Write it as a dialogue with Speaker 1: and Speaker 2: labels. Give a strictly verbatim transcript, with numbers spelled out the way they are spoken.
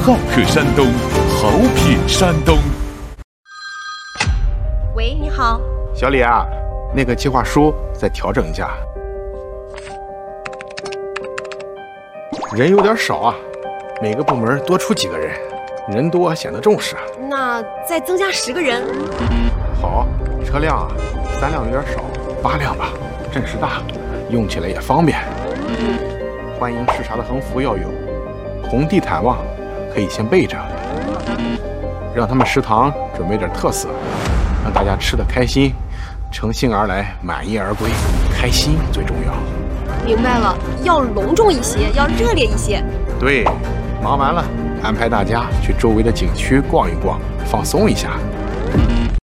Speaker 1: 好客山东，好品山东。
Speaker 2: 喂，你好，
Speaker 3: 小李啊，那个计划书再调整一下，人有点少啊，每个部门多出几个人，人多显得重视。
Speaker 2: 那再增加十个人。
Speaker 3: 好，车辆啊，三辆有点少，八辆吧，阵势大，用起来也方便。欢迎视察的横幅要有，红地毯袜可以先备着，让他们食堂准备点特色，让大家吃得开心，乘兴而来，满意而归，开心最重要。
Speaker 2: 明白了，要隆重一些，要热烈一些。
Speaker 3: 对，忙完了，安排大家去周围的景区逛一逛，放松一下。